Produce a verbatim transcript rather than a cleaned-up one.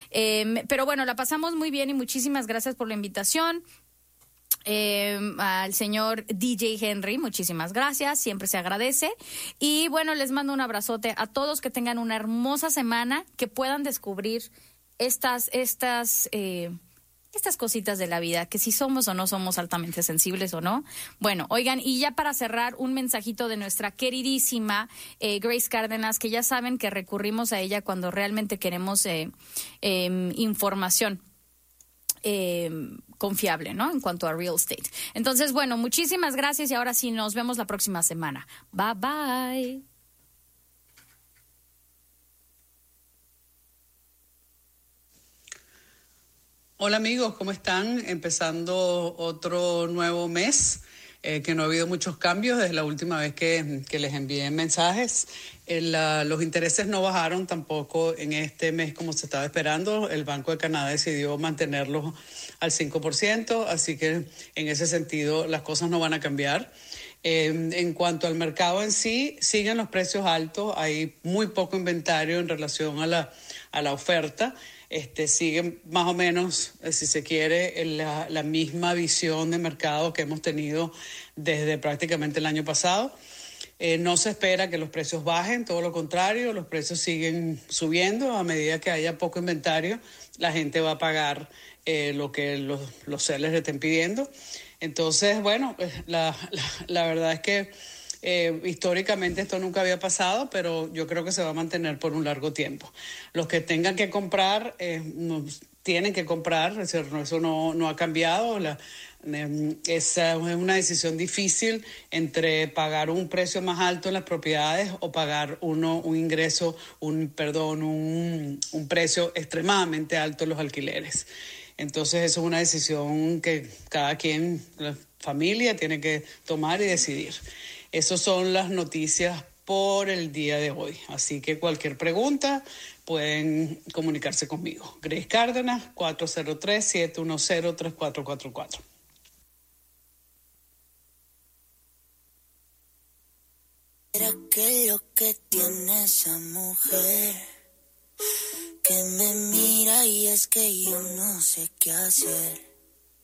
Eh, pero bueno, la pasamos muy bien y muchísimas gracias por la invitación. Eh, al señor D J Henry, muchísimas gracias, siempre se agradece. Y bueno, les mando un abrazote a todos, que tengan una hermosa semana, que puedan descubrir estas, estas, eh, estas cositas de la vida, que si somos o no somos altamente sensibles o no. Bueno, oigan, y ya para cerrar, un mensajito de nuestra queridísima eh, Grace Cárdenas, que ya saben que recurrimos a ella cuando realmente queremos eh, eh, información Eh, confiable, ¿no? En cuanto a real estate. Entonces, bueno, muchísimas gracias y ahora sí nos vemos la próxima semana. Bye bye. Hola amigos, ¿cómo están? Empezando otro nuevo mes, eh, que no ha habido muchos cambios desde la última vez que, que les envié mensajes. El, uh, los intereses no bajaron tampoco en este mes como se estaba esperando. El Banco de Canadá decidió mantenerlos al cinco por ciento, así que en ese sentido las cosas no van a cambiar. Eh, en cuanto al mercado en sí, siguen los precios altos, hay muy poco inventario en relación a la, a la oferta. Este, sigue más o menos, eh, si se quiere, la, la misma visión de mercado que hemos tenido desde prácticamente el año pasado. Eh, no se espera que los precios bajen, todo lo contrario, los precios siguen subiendo. A medida que haya poco inventario, la gente va a pagar eh, lo que los, los sellers le estén pidiendo. Entonces, bueno, la, la, la verdad es que Eh, históricamente esto nunca había pasado, pero yo creo que se va a mantener por un largo tiempo. Los que tengan que comprar, eh, no, tienen que comprar, es decir, no, eso no, no ha cambiado. La, eh, esa es una decisión difícil entre pagar un precio más alto en las propiedades o pagar uno un ingreso, un perdón, un, un precio extremadamente alto en los alquileres. Entonces eso es una decisión que cada quien, la familia, tiene que tomar y decidir. Esas son las noticias por el día de hoy. Así que cualquier pregunta pueden comunicarse conmigo. Grace Cárdenas, cuatro cero tres, siete uno cero, tres cuatro cuatro cuatro. ¿Será que lo que tiene esa mujer que me mira y es que yo no sé qué hacer?